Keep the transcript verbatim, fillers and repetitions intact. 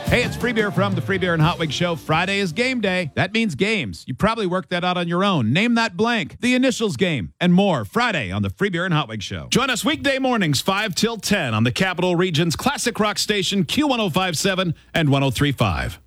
Hey, it's Free Beer from the Free Beer and Hot Wig Show. Friday is game day. That means games. You probably worked that out on your own. Name that blank, the initials game, and more. Friday on the Free Beer and Hot Wig Show. Join us weekday mornings, five till ten on the Capital Region's classic rock station, Q one oh five point seven and one oh three point five.